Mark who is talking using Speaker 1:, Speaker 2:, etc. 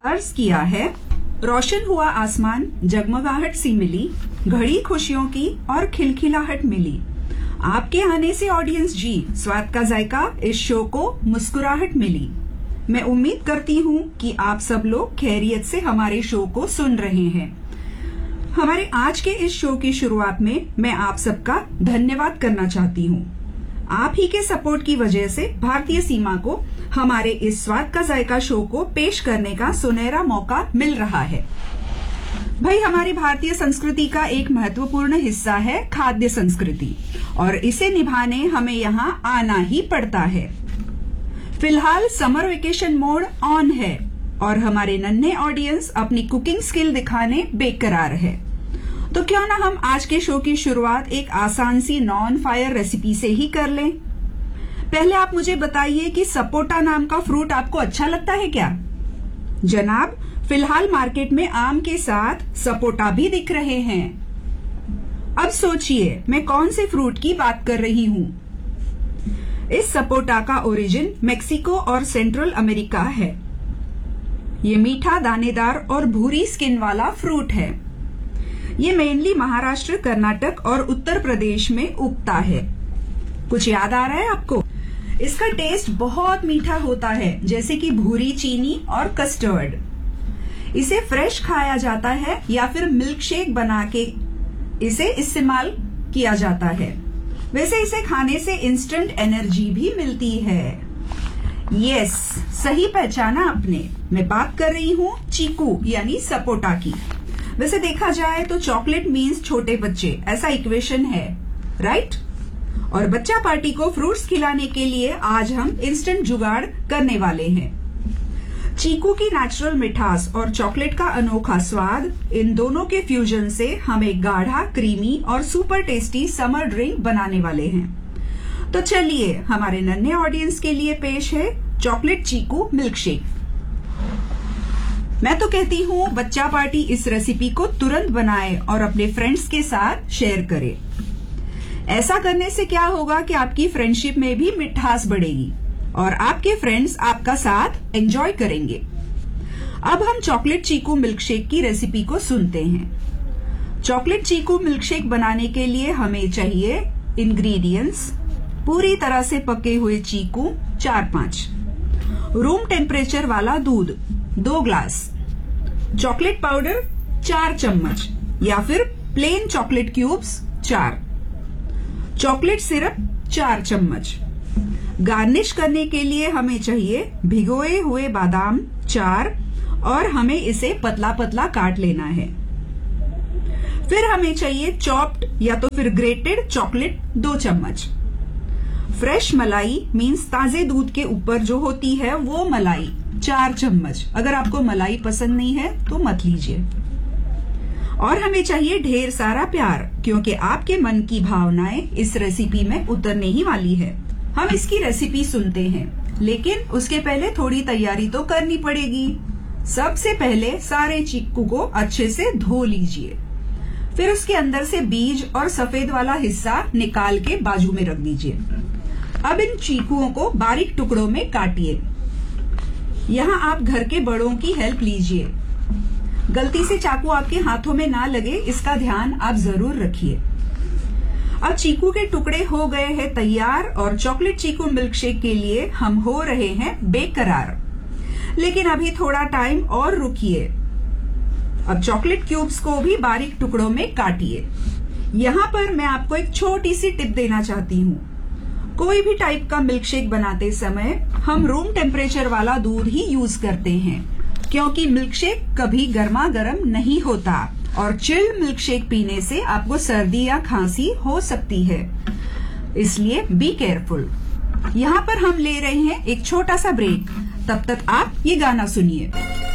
Speaker 1: अर्ज किया है, रोशन हुआ आसमान, जगमगाहट सी मिली, घड़ी खुशियों की और खिलखिलाहट मिली। आपके आने से ऑडियंस जी स्वाद का जायका इस शो को मुस्कुराहट मिली। मैं उम्मीद करती हूँ कि आप सब लोग खैरियत से हमारे शो को सुन रहे हैं। हमारे आज के इस शो की शुरुआत में मैं आप सबका धन्यवाद करना चाहती हूँ। आप ही के सपोर्ट की वजह से भारतीय सीमा को हमारे इस स्वाद का जायका शो को पेश करने का सुनहरा मौका मिल रहा है। भाई, हमारी भारतीय संस्कृति का एक महत्वपूर्ण हिस्सा है खाद्य संस्कृति, और इसे निभाने हमें यहाँ आना ही पड़ता है। फिलहाल समर वेकेशन मोड ऑन है और हमारे नन्हे ऑडियंस अपनी कुकिंग स्किल दिखाने बेकरार है। तो क्यों ना हम आज के शो की शुरुआत एक आसान सी नॉन फायर रेसिपी से ही कर लें। पहले आप मुझे बताइए कि सपोटा नाम का फ्रूट आपको अच्छा लगता है क्या? जनाब, फिलहाल मार्केट में आम के साथ सपोटा भी दिख रहे हैं। अब सोचिए मैं कौन से फ्रूट की बात कर रही हूँ। इस सपोटा का ओरिजिन मेक्सिको और सेंट्रल अमेरिका है। ये मीठा, दानेदार और भूरी स्किन वाला फ्रूट है। ये मेनली महाराष्ट्र, कर्नाटक और उत्तर प्रदेश में उगता है। कुछ याद आ रहा है आपको? इसका टेस्ट बहुत मीठा होता है, जैसे कि भूरी चीनी और कस्टर्ड। इसे फ्रेश खाया जाता है या फिर मिल्क शेक बना के इसे इस्तेमाल किया जाता है। वैसे इसे खाने से इंस्टेंट एनर्जी भी मिलती है। यस, सही पहचाना आपने। मैं बात कर रही हूँ चीकू यानी सपोटा की। वैसे देखा जाए तो चॉकलेट मीन्स छोटे बच्चे, ऐसा इक्वेशन है, राइट? और बच्चा पार्टी को फ्रूट्स खिलाने के लिए आज हम इंस्टेंट जुगाड़ करने वाले हैं। चीकू की नेचुरल मिठास और चॉकलेट का अनोखा स्वाद, इन दोनों के फ्यूजन से हम एक गाढ़ा, क्रीमी और सुपर टेस्टी समर ड्रिंक बनाने वाले हैं। तो चलिए हमारे नन्हे ऑडियंस के लिए पेश है चॉकलेट चीकू मिल्क शेक। मैं तो कहती हूँ बच्चा पार्टी इस रेसिपी को तुरंत बनाए और अपने फ्रेंड्स के साथ शेयर करे। ऐसा करने से क्या होगा कि आपकी फ्रेंडशिप में भी मिठास बढ़ेगी और आपके फ्रेंड्स आपका साथ एंजॉय करेंगे। अब हम चॉकलेट चीकू मिल्कशेक की रेसिपी को सुनते हैं। चॉकलेट चीकू मिल्कशेक बनाने के लिए हमें चाहिए इंग्रेडिएंट्स: पूरी तरह से पके हुए चीकू 4-5, रूम टेम्परेचर वाला दूध 2 ग्लास, चॉकलेट पाउडर 4 चम्मच या फिर plane chocolate cubes 4, chocolate syrup 4 चम्मच। गार्निश करने के लिए हमें चाहिए भिगोए हुए बादाम 4 और हमें इसे पतला पतला काट लेना है। फिर हमें चाहिए चॉप्ड या तो फिर ग्रेटेड चॉकलेट 2 चम्मच। फ्रेश मलाई मीन्स ताजे दूध के ऊपर जो होती है वो मलाई 4 चम्मच। अगर आपको मलाई पसंद नहीं है तो मत लीजिए। और हमें चाहिए ढेर सारा प्यार, क्योंकि आपके मन की भावनाएं इस रेसिपी में उतरने ही वाली है। हम इसकी रेसिपी सुनते हैं, लेकिन उसके पहले थोड़ी तैयारी तो करनी पड़ेगी। सबसे पहले सारे चीकू को अच्छे से धो लीजिए। फिर उसके अंदर से बीज और सफेद वाला हिस्सा निकाल के बाजू में रख दीजिए। अब इन चीकुओं को बारीक टुकड़ों में काटिए। यहाँ आप घर के बड़ों की हेल्प लीजिए। गलती से चाकू आपके हाथों में ना लगे, इसका ध्यान आप जरूर रखिए। अब चीकू के टुकड़े हो गए हैं तैयार और चॉकलेट चीकू मिल्कशेक के लिए हम हो रहे हैं बेकरार। लेकिन अभी थोड़ा टाइम और रुकिए। अब चॉकलेट क्यूब्स को भी बारीक टुकड़ों में काटिए। यहाँ पर मैं आपको एक छोटी सी टिप देना चाहती हूँ। कोई भी टाइप का मिल्कशेक बनाते समय हम रूम टेम्परेचर वाला दूध ही यूज करते हैं, क्योंकि मिल्कशेक कभी गर्मा गर्म नहीं होता और चिल्ड मिल्कशेक पीने से आपको सर्दी या खांसी हो सकती है। इसलिए बी केयरफुल। यहाँ पर हम ले रहे हैं एक छोटा सा ब्रेक। तब तक आप ये गाना सुनिए।